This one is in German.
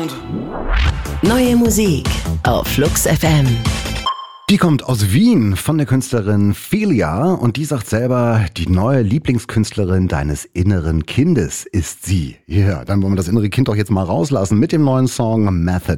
Sound. Neue Musik auf Flux FM. Die kommt aus Wien von der Künstlerin Felia und die sagt selber, die neue Lieblingskünstlerin deines inneren Kindes ist sie. Ja, dann wollen wir das innere Kind doch jetzt mal rauslassen mit dem neuen Song Method